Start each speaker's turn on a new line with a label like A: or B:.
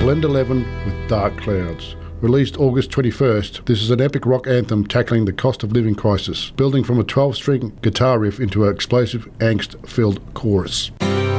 A: Blend 11 with Dark Clouds. Released August 21st, this is an epic rock anthem tackling the cost of living crisis, building from a 12-string guitar riff into an explosive, angst-filled chorus.